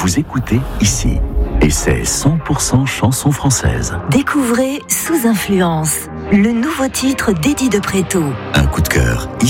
vous écoutez ici. Et c'est 100% chansons françaises. Découvrez Sous Influence, le nouveau titre d'Eddie de Préto. Un coup de cœur ici.